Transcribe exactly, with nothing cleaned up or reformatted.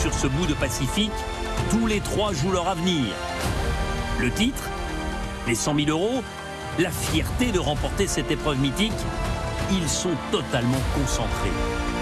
sur ce bout de Pacifique, tous les trois jouent leur avenir. Le titre, les cent mille euros, la fierté de remporter cette épreuve mythique, ils sont totalement concentrés.